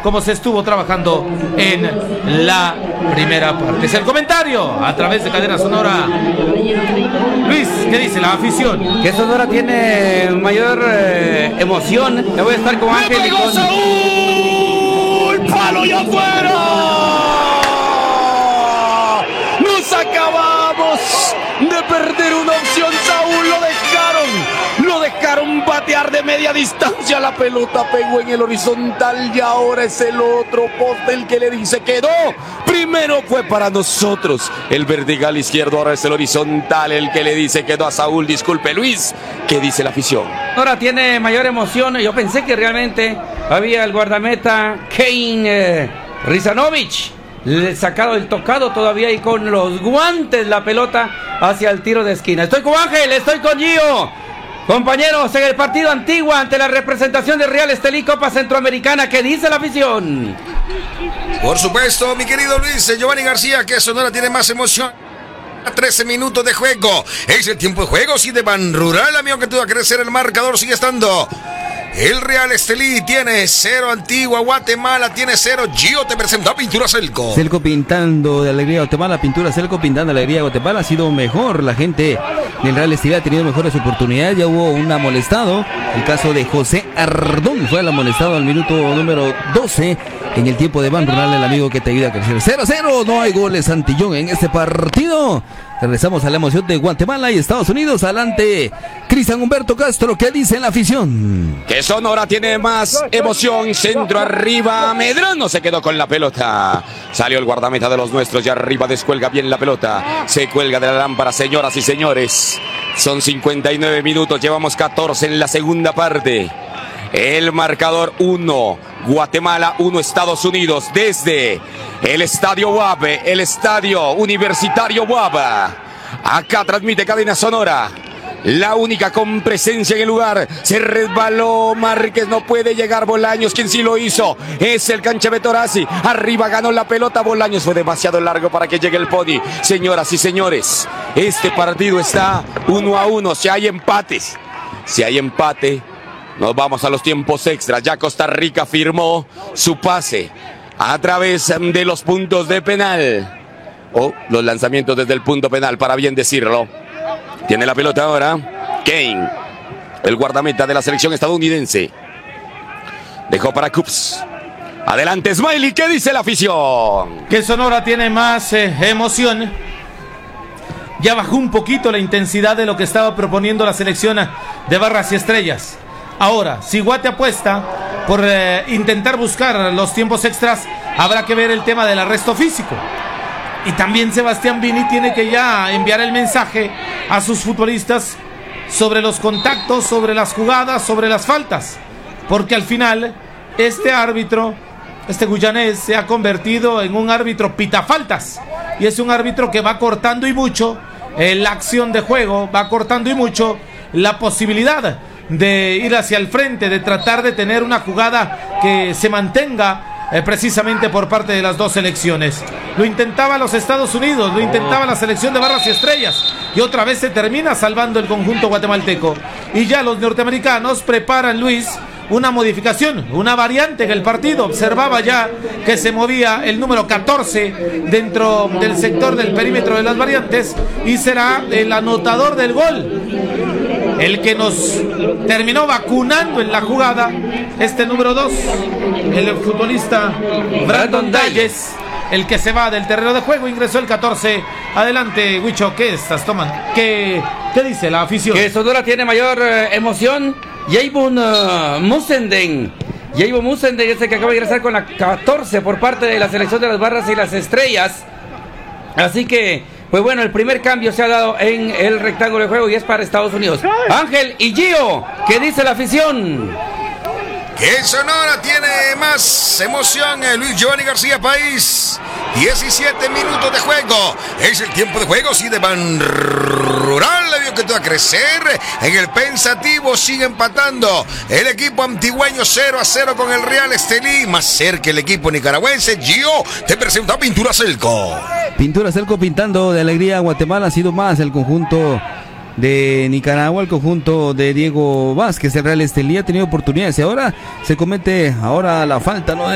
como se estuvo trabajando en la primera parte. Es el comentario a través de Cadena Sonora. Luis, ¿qué dice la afición? Que Sonora tiene mayor emoción. Le voy a estar con Ángel y con... ¡Saúl! ¡Palo y afuera! ¡Nos acabamos de perder una opción, Saúl! Lo dejaron batear de media distancia. La pelota pegó en el horizontal y ahora es el otro poste el que le dice quedó. Primero fue para nosotros el vertical izquierdo, ahora es el horizontal el que le dice quedó a Saúl. Disculpe, Luis, ¿qué dice la afición? Ahora tiene mayor emoción. Yo pensé que realmente había el guardameta Kane Rizanovic sacado el tocado todavía y con los guantes la pelota hacia el tiro de esquina. Estoy con Ángel, estoy con Gio. Compañeros, en el partido Antigua ante la representación de Real Estelí Copa Centroamericana, ¿qué dice la afición? Por supuesto, mi querido Luis, Giovanni García, que Sonora tiene más emoción. 13 minutos de juego. Es el tiempo de juego, sí, de Ban Rural, amigo, que tuvo que crecer el marcador, sigue estando. El Real Estelí tiene 0, Antigua Guatemala tiene 0. Gio te presentó Pintura Celco. Celco pintando de alegría Guatemala, pintura Celco pintando de alegría Guatemala. Ha sido mejor, la gente del Real Estelí ha tenido mejores oportunidades. Ya hubo un amonestado, el caso de José Ardón fue el amonestado al minuto número 12 en el tiempo de Ban Rural, el amigo que te ayuda a crecer. 0-0, no hay goles Antillón en este partido. Regresamos a la emoción de Guatemala y Estados Unidos. Adelante, Cristian Humberto Castro, ¿qué dice la afición? Que Sonora tiene más emoción. Centro arriba, Medrano se quedó con la pelota. Salió el guardameta de los nuestros y arriba descuelga bien la pelota. Se cuelga de la lámpara, señoras y señores. Son 59 minutos, llevamos 14 en la segunda parte. El marcador 1, Guatemala 1, Estados Unidos, desde el Estadio UAB, el Estadio Universitario UAB. Acá transmite Cadena Sonora, la única con presencia en el lugar. Se resbaló Márquez, no puede llegar Bolaños, quien sí lo hizo es el cancha Betorazzi. Arriba ganó la pelota Bolaños, fue demasiado largo para que llegue el Pony. Señoras y señores, este partido está 1-1, si hay empate, nos vamos a los tiempos extras. Ya Costa Rica firmó su pase a través de los puntos de penal. O los lanzamientos desde el punto penal, para bien decirlo. Tiene la pelota ahora Kane, el guardameta de la selección estadounidense. Dejó para Coops. Adelante Smiley, ¿qué dice la afición? Que Sonora tiene más emoción. Ya bajó un poquito la intensidad de lo que estaba proponiendo la selección de Barras y Estrellas. Ahora, si Guate apuesta por intentar buscar los tiempos extras, habrá que ver el tema del arresto físico. Y también Sebastián Vini tiene que ya enviar el mensaje a sus futbolistas sobre los contactos, sobre las jugadas, sobre las faltas. Porque al final, este árbitro, este guyanés, se ha convertido en un árbitro pitafaltas. Y es un árbitro que va cortando y mucho la acción de juego, va cortando y mucho la posibilidad de ir hacia el frente, de tratar de tener una jugada que se mantenga precisamente por parte de las dos selecciones. Lo intentaba los Estados Unidos, lo intentaba la selección de Barras y Estrellas, y otra vez se termina salvando el conjunto guatemalteco. Y ya los norteamericanos preparan, Luis, una modificación, una variante en el partido. Observaba ya que se movía el número 14 dentro del sector del perímetro de las variantes, y será el anotador del gol el que nos terminó vacunando en la jugada, este número 2, el futbolista Brandon Dalles, el que se va del terreno de juego. Ingresó el 14. Adelante, Huicho, ¿qué estás tomando? ¿Qué dice la afición? Que Sonora tiene mayor emoción. Javon Musenden es el que acaba de ingresar con la 14 por parte de la selección de las Barras y las Estrellas. Así que, pues bueno, el primer cambio se ha dado en el rectángulo de juego y es para Estados Unidos. Ángel y Gio, ¿qué dice la afición? Que Sonora tiene más emoción, Luis Giovanni García País. 17 minutos de juego. Es el tiempo de juego, sí, de Ban Rural. Le vio que todo a crecer. En el pensativo sigue empatando el equipo antigüeño 0-0 con el Real Estelí. Más cerca el equipo nicaragüense. Gio te presenta Pintura Celco. Pintura Celco pintando de alegría Guatemala. Ha sido más el conjunto de Nicaragua, el conjunto de Diego Vázquez. El Real Estelí ha tenido oportunidades y ahora se comete la falta, ¿no?,